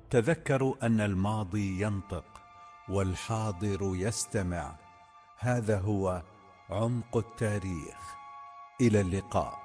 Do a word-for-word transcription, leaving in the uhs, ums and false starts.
تذكروا أن الماضي ينطق والحاضر يستمع. هذا هو عمق التاريخ. إلى اللقاء.